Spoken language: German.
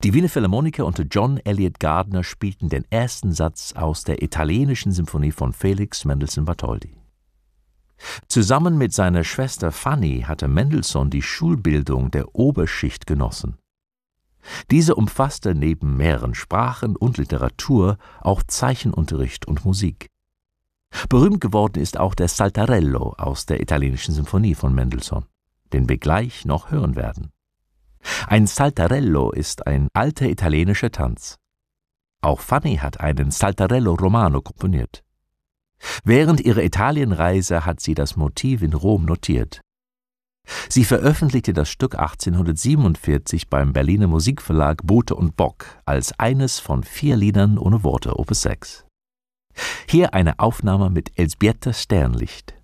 Die Wiener Philharmoniker unter John Eliot Gardiner spielten den ersten Satz aus der italienischen Symphonie von Felix Mendelssohn Bartholdy. Zusammen mit seiner Schwester Fanny hatte Mendelssohn die Schulbildung der Oberschicht genossen. Diese umfasste neben mehreren Sprachen und Literatur auch Zeichenunterricht und Musik. Berühmt geworden ist auch der Saltarello aus der italienischen Symphonie von Mendelssohn, den wir gleich noch hören werden. Ein Saltarello ist ein alter italienischer Tanz. Auch Fanny hat einen Saltarello Romano komponiert. Während ihrer Italienreise hat sie das Motiv in Rom notiert. Sie veröffentlichte das Stück 1847 beim Berliner Musikverlag Bote und Bock als eines von 4 Liedern ohne Worte, Opus 6. Hier eine Aufnahme mit Elsbieta Sternlicht.